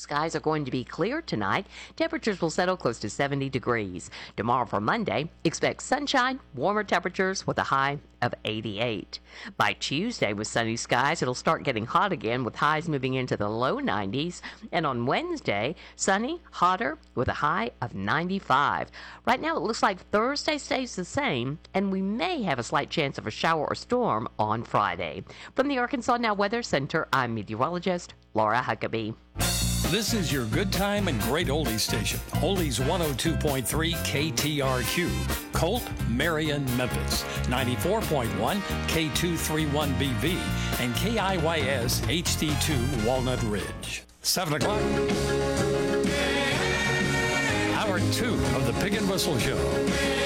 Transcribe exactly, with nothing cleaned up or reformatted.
Skies are going to be clear tonight. Temperatures will settle close to seventy degrees. Tomorrow for Monday, expect sunshine, warmer temperatures with a high of eighty-eight. By Tuesday, with sunny skies, it'll start getting hot again with highs moving into the low nineties. And on Wednesday, sunny, hotter with a high of ninety-five. Right now, it looks like Thursday stays the same, and we may have a slight chance of a shower or storm on Friday. From the Arkansas Now Weather Center, I'm meteorologist Laura Huckabee. This is your good time and great oldies station. Oldies one oh two point three K T R Q. Colt, Marion, Memphis. ninety-four point one K two thirty-one B V. And K I Y S H D two Walnut Ridge. seven o'clock. Hour two of the Pig and Whistle Show.